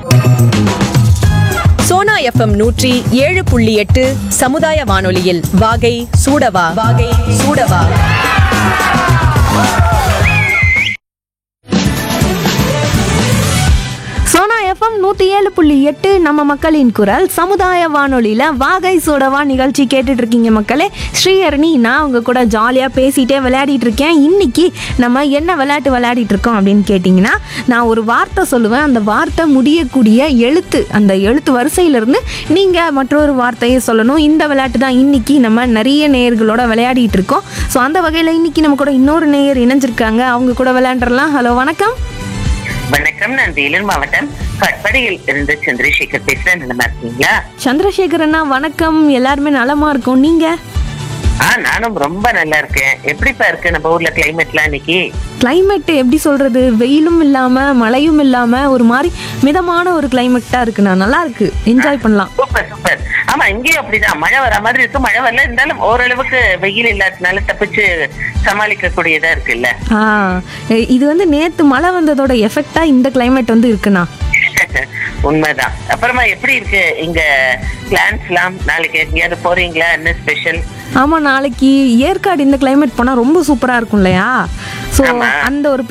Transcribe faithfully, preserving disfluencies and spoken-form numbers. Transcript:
Sona FM நூற்றி ஏழு புள்ளி எட்டு சமுதாய வானொலியில் வாகை சூடவா வாகை சூடவா. சோனா எஃப்எம் நூற்றி ஏழு புள்ளி எட்டு நம்ம மக்களின் குரல் சமுதாய வானொலியில் வாகை சூடவா நிகழ்ச்சி கேட்டுட்டு இருக்கீங்க மக்களே. ஸ்ரீஹரணி நான் உங்க கூட ஜாலியாக பேசிகிட்டே விளையாடிட்டு இருக்கேன். இன்னைக்கு நம்ம என்ன விளையாட்டு விளையாடிட்டு இருக்கோம் அப்படின்னு கேட்டிங்கன்னா, நான் ஒரு வார்த்தை சொல்லுவேன், அந்த வார்த்தை முடியக்கூடிய எழுத்து, அந்த எழுத்து வரிசையிலிருந்து நீங்கள் மற்றொரு வார்த்தையை சொல்லணும். இந்த விளையாட்டு தான் இன்னைக்கு நம்ம நிறைய நேயர்களோட விளையாடிட்டு இருக்கோம். ஸோ அந்த வகையில் இன்னைக்கு நம்ம கூட இன்னொரு நேயர் இணைஞ்சிருக்காங்க, அவங்க கூட விளையாண்டுறலாம். ஹலோ, வணக்கம். வணக்கம், நான் வேலூர் மாவட்டம் கட்படியில் இருந்து சந்திரசேகர் பேசுறேன். நல்லா இருக்கீங்களா? சந்திரசேகர் அண்ணா வணக்கம். எல்லாருமே நலமா இருக்கோம். நீங்க? ஆஹ் நானும் ரொம்ப நல்லா இருக்கேன். எப்படிப்பா இருக்கு நம்ம ஊர்ல கிளைமேட்லாம் இன்னைக்கு? கிளைமேட் எப்படி சொல்றது, வெயிலும் இல்லாம மழையும் இல்லாம ஒரு மாதிரி மிதமான ஒரு கிளைமேட்டா இருக்குண்ணா. நல்லா இருக்கு, என்ஜாய் பண்ணலாம். Super super. ஆமா, இங்கேயும் அப்படிதான். மழை வர மாதிரி இருக்கு, மழை வரல, இருந்தாலும் ஓரளவுக்கு வெயில் இல்லாததுனால தப்பிச்சு சமாளிக்க கூடியதா இருக்குல்ல. ஆஹ் இது வந்து நேத்து மழை வந்ததோட எஃபெக்டா இந்த கிளைமேட் வந்து இருக்குண்ணா. உண்மைதான். அப்புறமா எப்படி இருக்கு இங்க பிளான்ஸ் எல்லாம்? நாளைக்கு எங்கேயாவது போறீங்களா? என்ன ஸ்பெஷல்? ஆமா, நாளைக்கு ஏற்காடு இந்த கிளைமேட் போனா ரொம்ப சூப்பரா இருக்கும் இல்லையா? ஸோ அந்த ஒரு